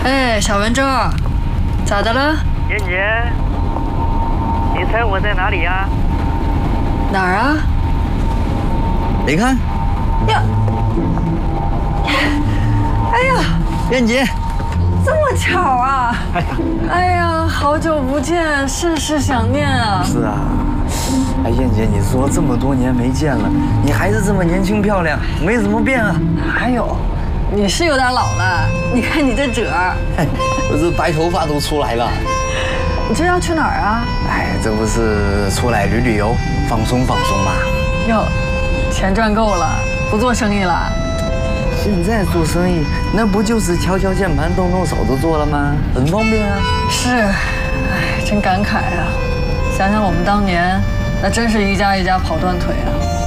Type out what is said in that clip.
哎，小文正，咋的了？ 燕姐，你猜我在哪里呀？ 哪儿啊？ 你看， 呀，哎呀， 燕姐， 这么巧啊！哎呀，好久不见，甚是想念啊。 是啊，哎，燕姐，你说这么多年没见了，你还是这么年轻漂亮，没怎么变啊。 还有，你是有点老了，你看你这褶儿。 不是白头发都出来了。 你这要去哪儿啊？ 哎，这不是出来旅游，放松放松嘛。 哟，钱赚够了，不做生意了？ 现在做生意，那不就是敲敲键盘、动动手就做了吗？很方便啊。 是，哎，真感慨啊！想想我们当年，那真是一家一家跑断腿啊。